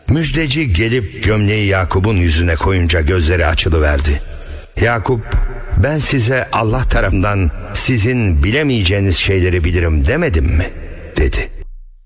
Müjdeci gelip gömleği Yakup'un yüzüne koyunca gözleri açılıverdi. Yakup, ben size Allah tarafından sizin bilemeyeceğiniz şeyleri bilirim demedim mi? dedi.